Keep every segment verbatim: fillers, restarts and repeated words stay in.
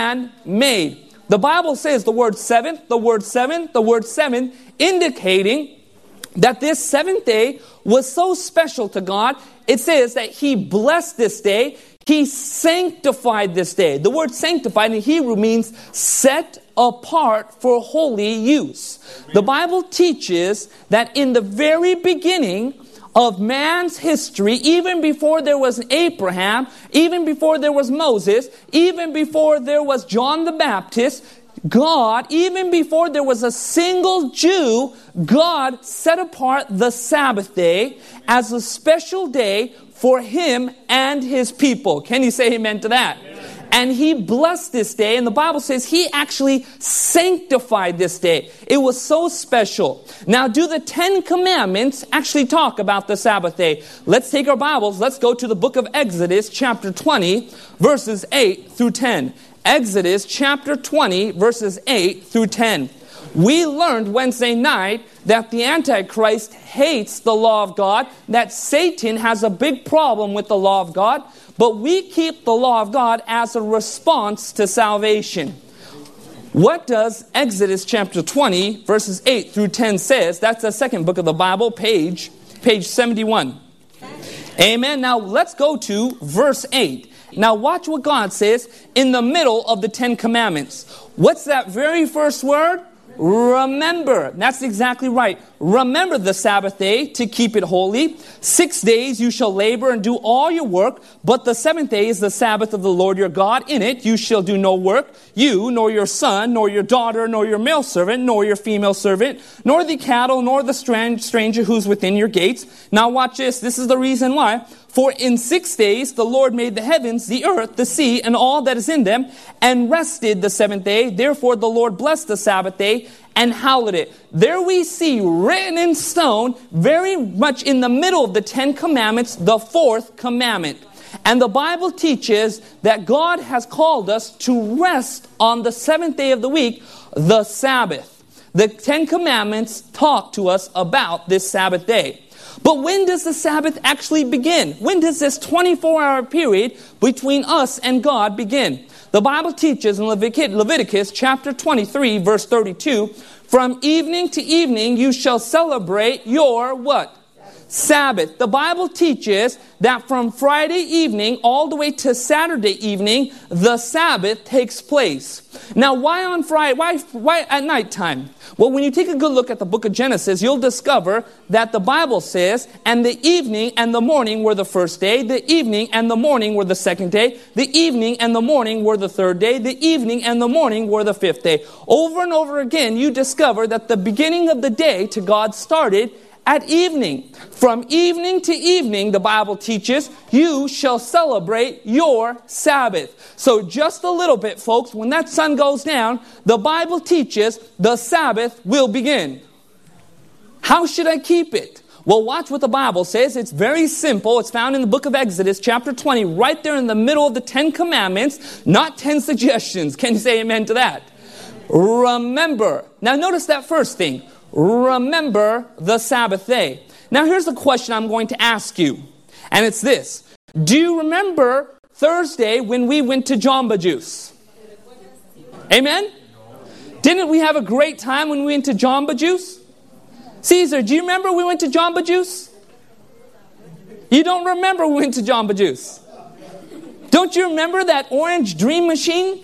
man made. The Bible says the word seventh, the word seven, the word seven, indicating that this seventh day was so special to God. It says that He blessed this day. He sanctified this day. The word sanctified in Hebrew means set apart for holy use. The Bible teaches that in the very beginning of man's history, even before there was Abraham, even before there was Moses, even before there was John the Baptist, God, even before there was a single Jew, God set apart the Sabbath day as a special day for Him and His people. Can you say amen to that? Amen. And He blessed this day, and the Bible says He actually sanctified this day. It was so special. Now, do the Ten Commandments actually talk about the Sabbath day? Let's take our Bibles. Let's go to the book of Exodus, chapter twenty, verses eight through ten. Exodus chapter twenty, verses eight through ten. We learned Wednesday night that the Antichrist hates the law of God, that Satan has a big problem with the law of God, but we keep the law of God as a response to salvation. What does Exodus chapter twenty, verses eight through ten says? That's the second book of the Bible, page, page seventy-one. Amen. Now let's go to verse eight. Now watch what God says in the middle of the Ten Commandments. What's that very first word? Remember. That's exactly right. Remember the Sabbath day to keep it holy. Six days you shall labor and do all your work, but the seventh day is the Sabbath of the Lord your God. In it you shall do no work, you, nor your son, nor your daughter, nor your male servant, nor your female servant, nor the cattle, nor the stranger who's within your gates. Now watch this. This is the reason why. For in six days the Lord made the heavens, the earth, the sea, and all that is in them, and rested the seventh day. Therefore the Lord blessed the Sabbath day and hallowed it. There we see written in stone, very much in the middle of the Ten Commandments, the fourth commandment. And the Bible teaches that God has called us to rest on the seventh day of the week, the Sabbath. The Ten Commandments talk to us about this Sabbath day. But when does the Sabbath actually begin? When does this twenty-four hour period between us and God begin? The Bible teaches in Leviticus, Leviticus chapter twenty-three, verse thirty-two, from evening to evening you shall celebrate your what? Sabbath. The Bible teaches that from Friday evening all the way to Saturday evening, the Sabbath takes place. Now, why on Friday? Why, why at nighttime? Well, when you take a good look at the book of Genesis, you'll discover that the Bible says, and the evening and the morning were the first day, the evening and the morning were the second day, the evening and the morning were the third day, the evening and the morning were the fifth day. Over and over again, you discover that the beginning of the day to God started at evening. From evening to evening, the Bible teaches, you shall celebrate your Sabbath. So just a little bit, folks, when that sun goes down, the Bible teaches the Sabbath will begin. How should I keep it? Well, watch what the Bible says. It's very simple. It's found in the book of Exodus, chapter twenty, right there in the middle of the Ten Commandments, not ten suggestions. Can you say amen to that? Remember. Now notice that first thing. Remember the Sabbath day. Now here's the question I'm going to ask you. And it's this. Do you remember Thursday when we went to Jamba Juice? Amen? Didn't we have a great time when we went to Jamba Juice? Caesar, do you remember we went to Jamba Juice? You don't remember we went to Jamba Juice. Don't you remember that orange dream machine?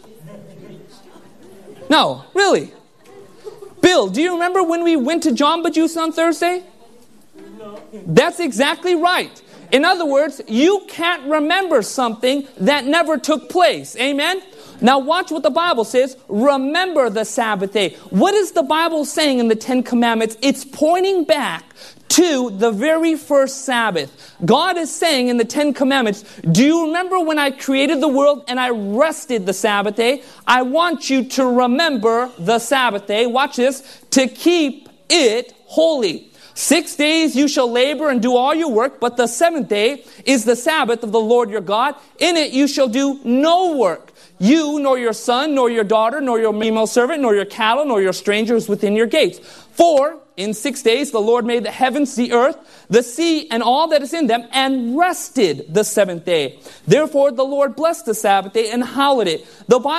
No, really. Bill, do you remember when we went to Jamba Juice on Thursday? No. That's exactly right. In other words, you can't remember something that never took place. Amen? Now watch what the Bible says. Remember the Sabbath day. What is the Bible saying in the Ten Commandments? It's pointing back to the very first Sabbath. God is saying in the Ten Commandments, do you remember when I created the world and I rested the Sabbath day? I want you to remember the Sabbath day. Watch this. To keep it holy. Six days you shall labor and do all your work, but the seventh day is the Sabbath of the Lord your God. In it you shall do no work. You, nor your son, nor your daughter, nor your female servant, nor your cattle, nor your strangers within your gates. For in six days the Lord made the heavens, the earth, the sea, and all that is in them, and rested the seventh day. Therefore the Lord blessed the Sabbath day and hallowed it. The Bible